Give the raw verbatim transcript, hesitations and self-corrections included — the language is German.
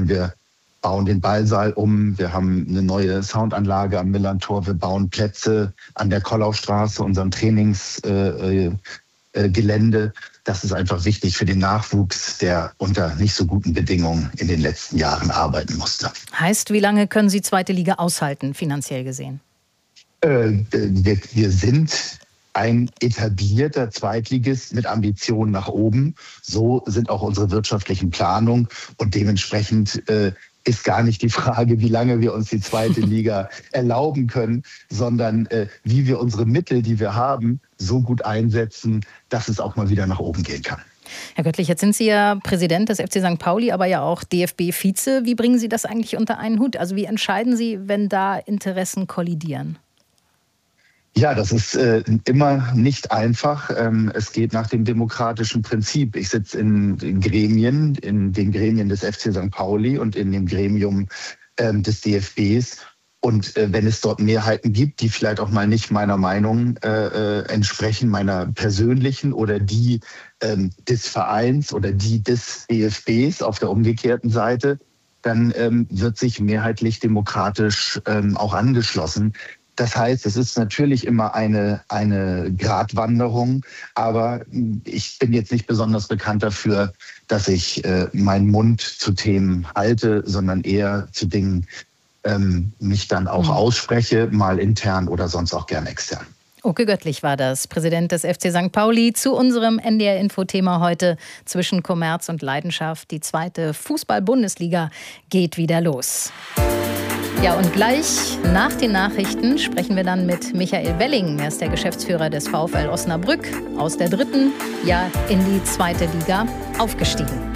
erzählen, wir bauen den Ballsaal um, wir haben eine neue Soundanlage am Millerntor, wir bauen Plätze an der Kollaustraße, unserem Trainingsgelände. Äh, äh, das ist einfach wichtig für den Nachwuchs, der unter nicht so guten Bedingungen in den letzten Jahren arbeiten musste. Heißt, wie lange können Sie zweite Liga aushalten, finanziell gesehen? Äh, wir, wir sind ein etablierter Zweitligist mit Ambitionen nach oben. So sind auch unsere wirtschaftlichen Planungen und dementsprechend äh, ist gar nicht die Frage, wie lange wir uns die zweite Liga erlauben können, sondern äh, wie wir unsere Mittel, die wir haben, so gut einsetzen, dass es auch mal wieder nach oben gehen kann. Herr Göttlich, jetzt sind Sie ja Präsident des F C Sankt Pauli, aber ja auch D F B-Vize. Wie bringen Sie das eigentlich unter einen Hut? Also wie entscheiden Sie, wenn da Interessen kollidieren? Ja, das ist äh, immer nicht einfach. Ähm, es geht nach dem demokratischen Prinzip. Ich sitze in den Gremien, in den Gremien des F C Sankt Pauli und in dem Gremium ähm, des D F Bs. Und äh, wenn es dort Mehrheiten gibt, die vielleicht auch mal nicht meiner Meinung äh, äh, entsprechen, meiner persönlichen oder die ähm, des Vereins oder die des D F Bs auf der umgekehrten Seite, dann ähm, wird sich mehrheitlich demokratisch ähm, auch angeschlossen. Das heißt, es ist natürlich immer eine, eine Gratwanderung, aber ich bin jetzt nicht besonders bekannt dafür, dass ich äh, meinen Mund zu Themen halte, sondern eher zu Dingen ähm, mich dann auch mhm. ausspreche, mal intern oder sonst auch gern extern. Oke Göttlich war das, Präsident des F C Sankt Pauli, zu unserem N D R-Info-Thema heute zwischen Kommerz und Leidenschaft. Die zweite Fußball-Bundesliga geht wieder los. Ja, und gleich nach den Nachrichten sprechen wir dann mit Michael Welling. Er ist der Geschäftsführer des VfL Osnabrück, aus der dritten, ja in die zweite Liga aufgestiegen.